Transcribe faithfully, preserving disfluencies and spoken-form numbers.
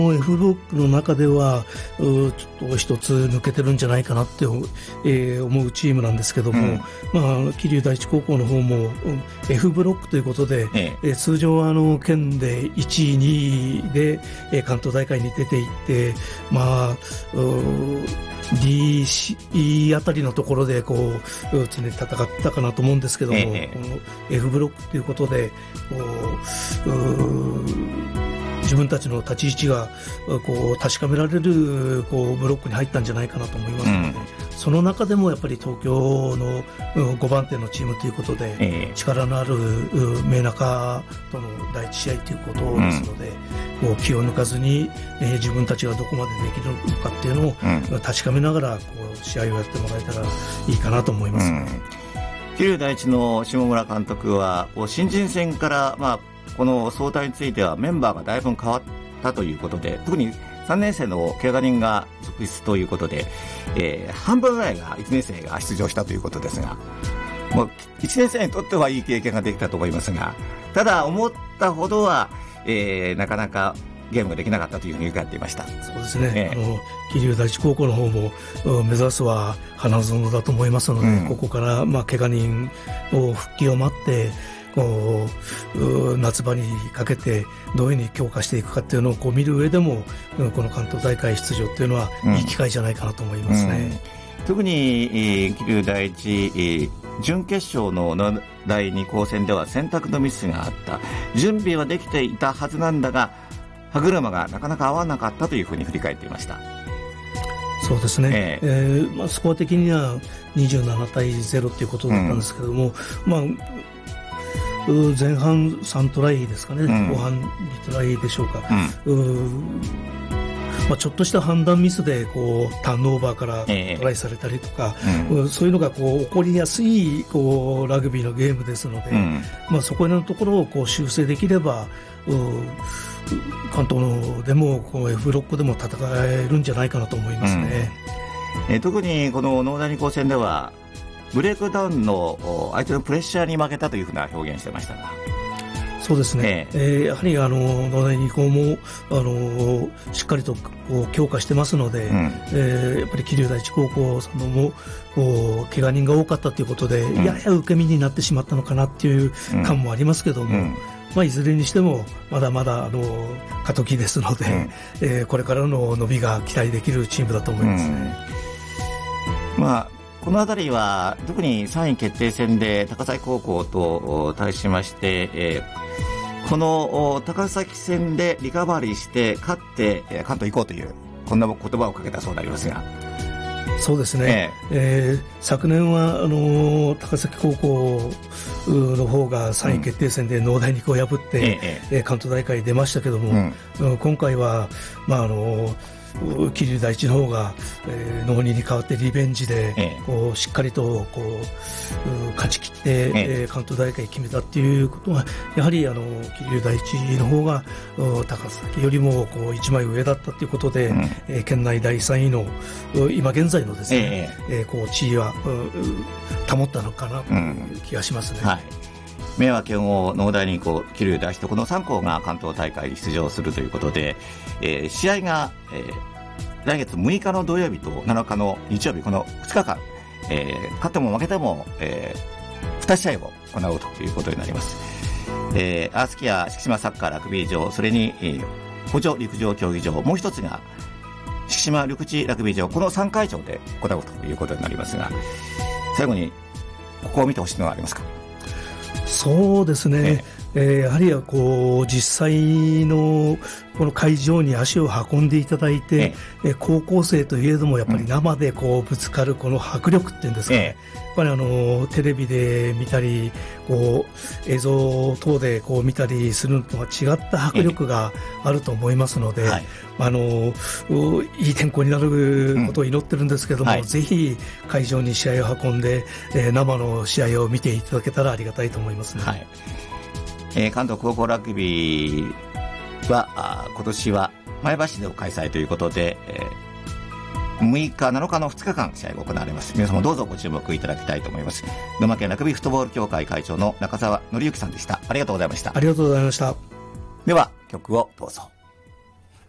F ブロックの中ではちょっと一つ抜けてるんじゃないかなって、えー、思うチームなんですけども、うん、まあ、桐生第一高校の方も F ブロックということで、ええ、通常はあの県でいちいにいで関東大会に出ていって、まあ、D、E あたりのところでこう常に戦ったかなと思うんですけども、ええ、この F ブロックということでこう自分たちの立ち位置がこう確かめられるこうブロックに入ったんじゃないかなと思いますので、うん、その中でもやっぱり東京のごばん手のチームということで、えー、力のある明中との第一試合ということですので、うん、こう気を抜かずに、えー、自分たちがどこまでできるのかっていうのを、うん、確かめながらこう試合をやってもらえたらいいかなと思います、ね。 うん、桐生第一の下村監督は新人戦から、まあこの総体についてはメンバーがだいぶ変わったということで、特にさんねん生の怪我人が続出ということで、えー、半分ぐらいがいちねん生が出場したということですが、もういちねん生にとってはいい経験ができたと思いますが、ただ思ったほどは、えー、なかなかゲームができなかったというふうに伺っていました。 そうですね、えー、あの桐生第一高校の方も目指すは花園だと思いますので、うん、ここから、まあ、怪我人を復帰を待ってこう夏場にかけてどういうふうに強化していくかっていうのをこう見る上でもこの関東大会出場っていうのはいい機会じゃないかなと思いますね、 うん、特に桐生第一準決勝のだいに校戦では選択のミスがあった。準備はできていたはずなんだが歯車がなかなか合わなかったというふうに振り返っていました。 そうですね、えーえーまあ、スコア的にはにじゅうななたいゼロということだったんですけども、うんまあ前半さんトライですかね、うん、後半にトライでしょうか、うんうまあ、ちょっとした判断ミスでこうターンオーバーからトライされたりとか、えーうん、そういうのがこう起こりやすいこうラグビーのゲームですので、うんまあ、そこらのところをこう修正できれば関東のでもこう F ブロックでも戦えるんじゃないかなと思いますね、 うんえー、特にこの農大二高戦ではブレイクダウンの相手のプレッシャーに負けたというふうな表現してましたが、 そうですね、えーえー、やはりあの農大二高もあのしっかりとこう強化してますので、うんえー、やっぱり桐生第一高校さんのもこう怪我人が多かったということで、うん、やや受け身になってしまったのかなっていう感もありますけども、うんまあ、いずれにしてもまだまだあの過渡期ですので、うんえー、これからの伸びが期待できるチームだと思いますね、 うんまあこのあたりは特にさんい決定戦で高崎高校と対しまして、えー、この高崎戦でリカバリーして勝って関東行こうというこんな言葉をかけたそうになりますが、 そうですね、えーえー、昨年はあの高崎高校の方がさんい決定戦で農大二高を破って、うんえー、関東大会に出ましたけども、うん、今回はまああの桐生第一の方が、えー、農二に代わってリベンジで、ええ、こうしっかりとこう勝ち切って、ええ、関東大会決めたっていうことはやはりあの桐生第一の方が高崎よりもこう一枚上だったということで、うんえー、県内だいさんいの今現在のですね、えええー、こう地位は保ったのかなという気がしますね、うんはい明和県を農大二高桐生第一とこのさん校が関東大会に出場するということで、えー、試合が、えー、来月むいかの土曜日となのかの日曜日このふつかかん、えー、勝っても負けても、えー、に試合を行うということになります、えー、アースキア敷島サッカーラグビー場それに、えー、補助陸上競技場もう一つが敷島緑地ラグビー場このさんかいじょうで行うということになりますが最後にここを見てほしいのはありますか。 そうですね、えええー、やはりこう実際のこの会場に足を運んでいただいて、ええ、高校生といえどもやっぱり生でこうぶつかるこの迫力っていうんですかね、ええ、やっぱりあのテレビで見たりこう映像等でこう見たりするのとは違った迫力があると思いますので、ええはい、あのいい天候になることを祈ってるんですけども、うんはい、ぜひ会場に試合を運んで、えー、生の試合を見ていただけたらありがたいと思いますね、はいえー、関東高校ラグビーは今年は前橋での開催ということで、えー、むいかなのかのふつかかん試合が行われます。皆様どうぞご注目いただきたいと思います。群馬県ラグビーフットボール協会会長の中澤典之さんでした。ありがとうございました。 ありがとうございました。 では曲をどうぞ。